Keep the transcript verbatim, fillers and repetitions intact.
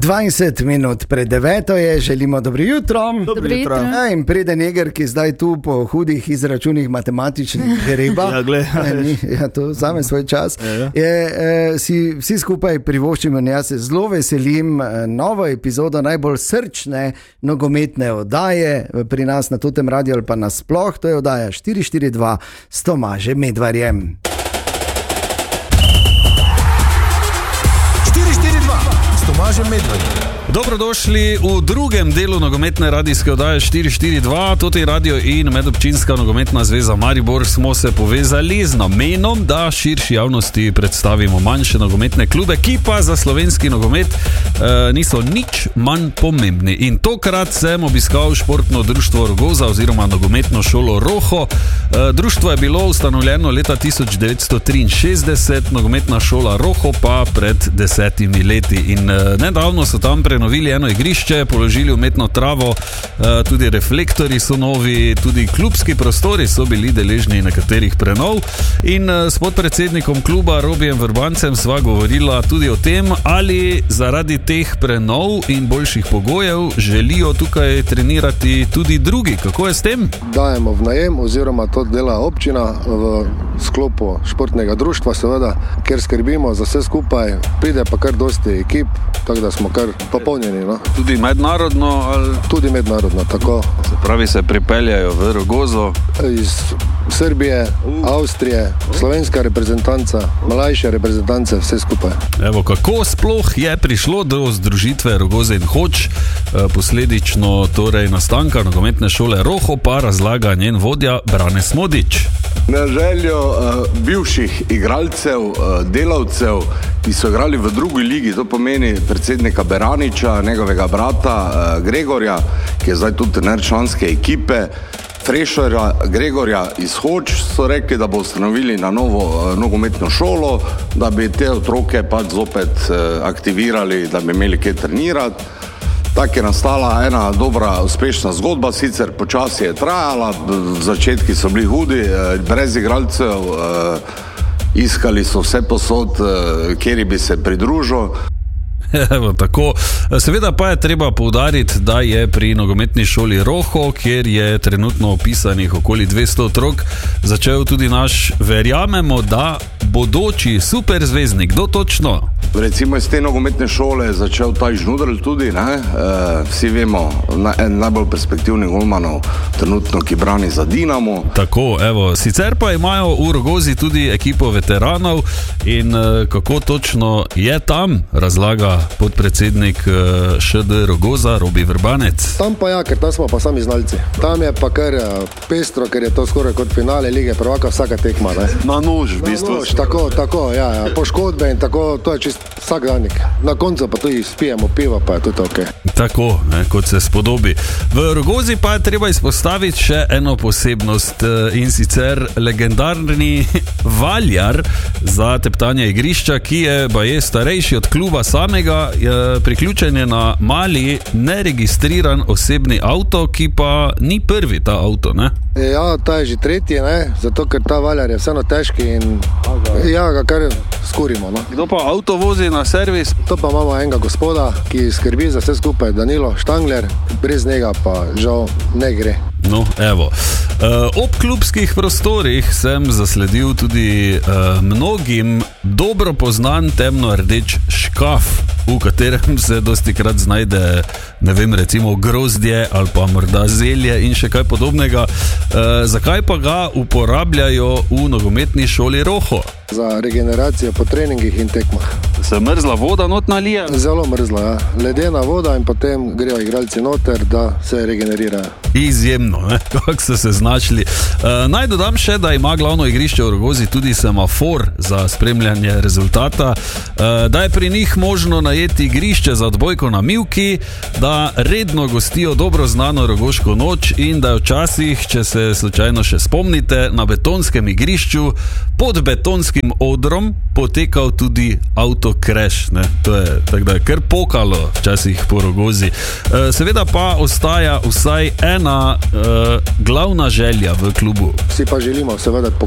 dvajset minut pred deveto je, želimo dobro jutro. Dobro jutro. Ja, in pride neger, ki zdaj tu po hudih izračunih matematičnih greba. Ja, gled. Ja, to vzame svoj čas. Ja, ja. Je, eh, si vsi skupaj privoščimo in jaz se zelo veselim eh, novo epizodo najbolj srčne nogometne oddaje pri nas na Totem radiju ali pa nasploh. To je oddaja štiri štiri dva s Tomažem Medvarjem. Tomažem Medvarjem. Dobrodošli v drugem delu nogometne radijske oddaje štiri štiri dva. Toti radio in Medobčinska nogometna zveza Maribor smo se povezali z namenom, da širši javnosti predstavimo manjše nogometne klube, ki pa za slovenski nogomet eh, niso nič manj pomembni. In tokrat sem obiskal športno društvo Rogoza oziroma nogometno šolo Roho. Eh, društvo je bilo ustanovljeno leta tisoč devetsto triinšestdeset, nogometna šola Roho pa pred desetimi leti. In eh, nedavno so tam prenovili eno igrišče, položili umetno travo, tudi reflektori so novi, tudi klubski prostori so bili deležni nekaterih prenov. In s podpredsednikom kluba Robijem Vrbancem sva govorila tudi o tem, ali zaradi teh prenov in boljših pogojev želijo tukaj trenirati tudi drugi. Kako je s tem? Dajemo v najem oziroma to dela občina v sklopu športnega društva, seveda, ker skrbimo za vse skupaj, pride pa kar dosti ekip, tako da smo kar popolnjeni. No? Tudi mednarodno? Ali... Tudi mednarodno, tako. Se pravi, se pripeljajo v Rogozo? Iz Srbije, Avstrije, slovenska reprezentanca, mlajše reprezentance, vse skupaj. Evo, kako sploh je prišlo do združitve Rogoze in Hoč, posledično torej nastanka nogometne šole Roho, pa razlaga njen vodja Brane Smodič. Na željo uh, bivših igralcev, uh, delavcev, ki so igrali v drugi ligi, to pomeni predsednika Beraniča, njegovega brata uh, Gregorja, ki je zdaj tudi trener članske ekipe, Frešerja Gregorja iz Hoč, so rekli, da bo ustanovili na novo uh, nogometno šolo, da bi te otroke pač zopet uh, aktivirali, da bi imeli kaj trenirati. Tako je nastala ena dobra, uspešna zgodba, sicer počasi je trajala, v začetki so bili hudi, brez igralcev, iskali so vse posod, kjer bi se pridružil. Evo, tako. Seveda pa je treba poudariti, da je pri nogometni šoli Roho, kjer je trenutno opisanih okoli dvesto otrok, začel tudi naš, verjamemo, da bodoči superzvezdnik. Kdo točno? Recimo iz te nogometne šole je začel Taj Žnudrl tudi, ne? E, vsi vemo, na, en najbolj perspektivnih golmanov trenutno, ki brani za Dinamo. Tako, evo, sicer pa imajo v Rogozi tudi ekipo veteranov in e, kako točno je tam, razlaga podpredsednik e, ŠD Rogoza Robi Vrbanec. Tam pa ja, ker tam smo pa sami znalci. Tam je pa kar pestro, ker je to skoraj kot finale lige prvaka vsaka tekma. Ne? Na nož, v bistvu. Na nož, tako, tako, ja, ja. Poškodbe in tako, to je čist vsak danik. Na koncu pa tudi spijemo piva, pa je tudi ok. Tako, ne, kot se spodobi. V Rogozi pa je treba izpostaviti še eno posebnost in sicer legendarni valjar za teptanje igrišča, ki je baje starejši od kluba samega, priključen je na mali neregistriran osebni avto, ki pa ni prvi ta avto, ne? Ja, ta je že tretji, ne? Zato ker ta valjar je vseeno težki in ja, ga kar skurimo. No? Kdo pa avto vozi na servis? To pa imamo enega gospoda, ki skrbi za vse skupaj, Danilo Štangler, brez njega pa žal ne gre. No, evo. Uh, ob klubskih prostorih sem zasledil tudi uh, mnogim dobro poznan temno-rdeč škaf, v katerem se dostikrat znajde, ne vem, recimo grozdje ali pa morda zelje in še kaj podobnega. Uh, zakaj pa ga uporabljajo v nogometni šoli Roho? Za regeneracijo po treningih in tekmah. Se mrzla voda not nalije? Zelo mrzla, ja. Ledena voda in potem grejo igralci noter, da se regenerirajo. Izjemno, ne? Kako so se znašli. Uh, naj dodam še, da ima glavno igrišče v Rogozi tudi semafor za spremljanje rezultata, uh, da je pri njih možno najeti igrišče za odbojko na mivki, da redno gostijo dobro znano rogoško noč in da je včasih, če se slučajno še spomnite, na betonskem igrišču pod betonskim odrom potekal tudi avtokrash. To je tako, da je kar pokalo včasih po Rogozi. Uh, seveda pa ostaja vsaj ena uh, glavna želja v klubu. Vsi pa želimo seveda